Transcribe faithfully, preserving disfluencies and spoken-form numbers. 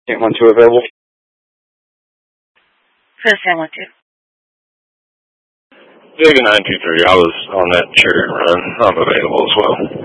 Ten one two available. Chris, ten one two. Vega nine two three, I was on that chariot run. I'm available as well.